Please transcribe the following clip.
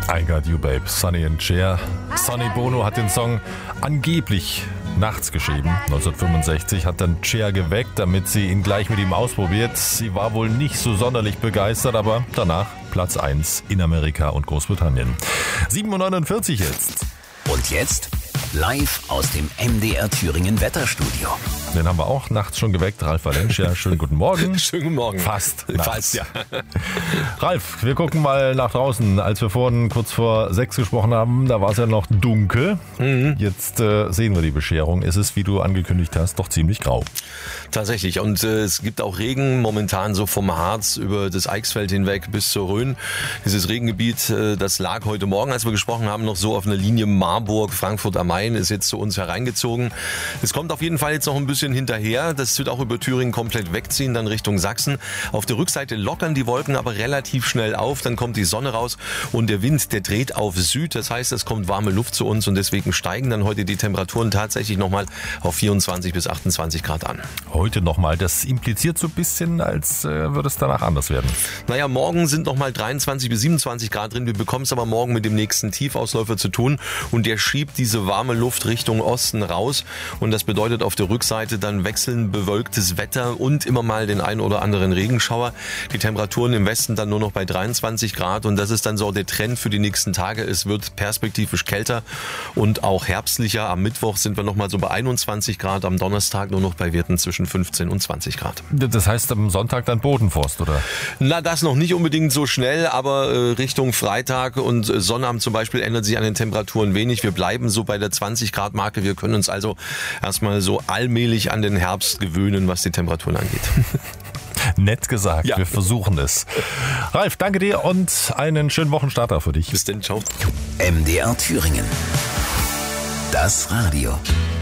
I Got You Babe, Sonny and Cher. Sonny Bono hat den Song angeblich nachts geschrieben. 1965 hat dann Cher geweckt, damit sie ihn gleich mit ihm ausprobiert. Sie war wohl nicht so sonderlich begeistert, aber danach Platz 1 in Amerika und Großbritannien. 7.49 Uhr jetzt. Und jetzt live aus dem MDR Thüringen Wetterstudio. Den haben wir auch nachts schon geweckt. Ralf Valencia, schönen guten Morgen. Schönen guten Morgen. Fast, ja. Ralf, wir gucken mal nach draußen. Als wir vorhin kurz vor 6 gesprochen haben, da war es ja noch dunkel. Jetzt sehen wir die Bescherung. Es ist, wie du angekündigt hast, doch ziemlich grau. Tatsächlich. Und es gibt auch Regen momentan so vom Harz über das Eichsfeld hinweg bis zur Rhön. Dieses Regengebiet, das lag heute Morgen, als wir gesprochen haben, noch so auf einer Linie Marburg, Frankfurt am Main, ist jetzt zu uns hereingezogen. Es kommt auf jeden Fall jetzt noch ein bisschen hinterher. Das wird auch über Thüringen komplett wegziehen, dann Richtung Sachsen. Auf der Rückseite lockern die Wolken aber relativ schnell auf. Dann kommt die Sonne raus und der Wind, der dreht auf Süd. Das heißt, es kommt warme Luft zu uns und deswegen steigen dann heute die Temperaturen tatsächlich nochmal auf 24 bis 28 Grad an. Heute nochmal. Das impliziert so ein bisschen, als würde es danach anders werden. Naja, morgen sind nochmal 23 bis 27 Grad drin. Wir bekommen es aber morgen mit dem nächsten Tiefausläufer zu tun. Und der schiebt diese warme Luft Richtung Osten raus. Und das bedeutet auf der Rückseite dann wechselnd bewölktes Wetter und immer mal den einen oder anderen Regenschauer. Die Temperaturen im Westen dann nur noch bei 23 Grad. Und das ist dann so der Trend für die nächsten Tage. Es wird perspektivisch kälter und auch herbstlicher. Am Mittwoch sind wir nochmal so bei 21 Grad. Am Donnerstag nur noch bei Werten zwischen 15 und 20 Grad. Das heißt am Sonntag dann Bodenfrost, oder? Na, das noch nicht unbedingt so schnell, aber Richtung Freitag und Sonnabend zum Beispiel ändert sich an den Temperaturen wenig. Wir bleiben so bei der 20 Grad Marke. Wir können uns also erstmal so allmählich an den Herbst gewöhnen, was die Temperaturen angeht. Nett gesagt, ja. Wir versuchen es. Ralf, danke dir und einen schönen Wochenstarter für dich. Bis denn, ciao. MDR Thüringen. Das Radio.